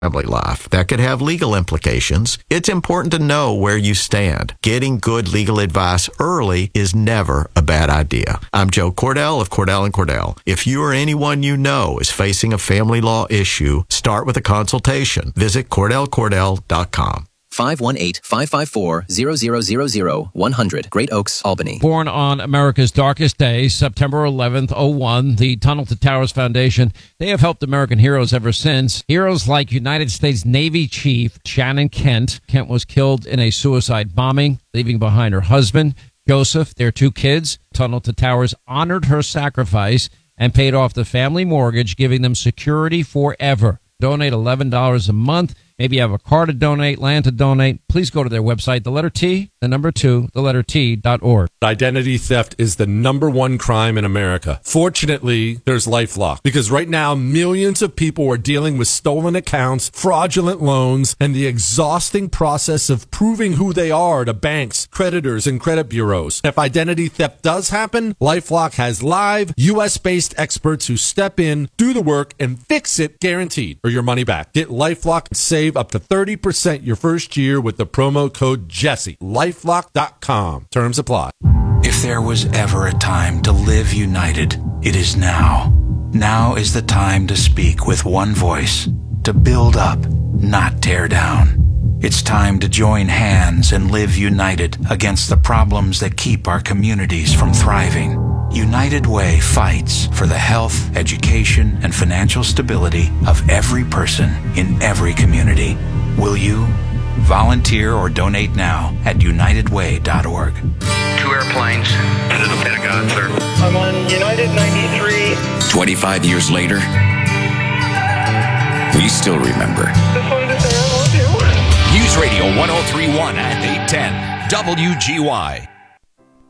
family life. That could have legal implications. It's important to know where you stand. Getting good legal advice early is never a bad idea. I'm Joe Cordell of Cordell & Cordell. If you or anyone you know is facing a family law issue, start with a consultation. Visit CordellCordell.com. 518-554-0000-100, Great Oaks, Albany. Born on America's darkest day, September 11th, 01, the Tunnel to Towers Foundation, they have helped American heroes ever since. Heroes like United States Navy Chief Shannon Kent. Kent was killed in a suicide bombing, leaving behind her husband, Joseph, their 2 kids. Tunnel to Towers honored her sacrifice and paid off the family mortgage, giving them security forever. Donate $11 a month. Maybe you have a car to donate, land to donate. Please go to their website, the letter T, the number 2, the letter T.org. Identity theft is the #1 crime in America. Fortunately, there's LifeLock, because right now millions of people are dealing with stolen accounts, fraudulent loans, and the exhausting process of proving who they are to banks, creditors, and credit bureaus. If identity theft does happen, LifeLock has live, U.S.-based experts who step in, do the work, and fix it, guaranteed, or your money back. Get LifeLock and save up to 30% your first year with the promo code Jesse. LifeLock.com. Terms apply. If there was ever a time to live united, it is now. Now is the time to speak with one voice, to build up, not tear down. It's time to join hands and live united against the problems that keep our communities from thriving. United Way fights for the health, education, and financial stability of every person in every community. Will you? Volunteer or donate now at unitedway.org. 2 airplanes into the Pentagon, sir. I'm on United 93. 25 years later, we still remember. Just wanted to say I love you. News Radio 1031 and 810 WGY.